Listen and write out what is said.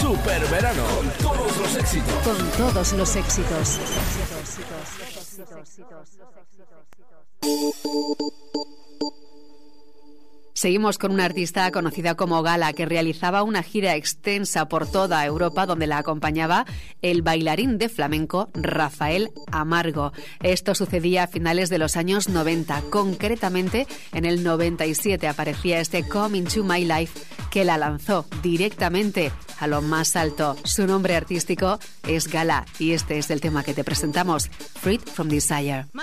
Super verano. Con todos los éxitos. Con todos los éxitos. Seguimos con una artista conocida como Gala, que realizaba una gira extensa por toda Europa donde la acompañaba el bailarín de flamenco Rafael Amargo. Esto sucedía a finales de los años 90. Concretamente, en el 97 aparecía este Come Into My Life, que la lanzó directamente a lo más alto. Su nombre artístico es Gala y este es el tema que te presentamos, Freed from Desire.